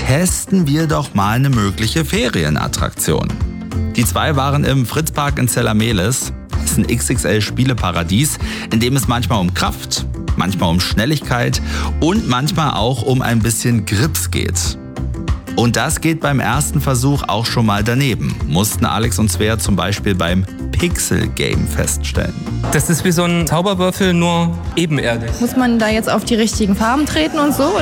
testen wir doch mal eine mögliche Ferienattraktion. Die zwei waren im Fritzpark in Zellamelis. Das ist ein XXL-Spieleparadies, in dem es manchmal um Kraft, manchmal um Schnelligkeit und manchmal auch um ein bisschen Grips geht. Und das geht beim ersten Versuch auch schon mal daneben, mussten Alex und Svea zum Beispiel beim Pixel-Game feststellen. Das ist wie so ein Zauberwürfel, nur ebenerdig. Muss man da jetzt auf die richtigen Farben treten und so?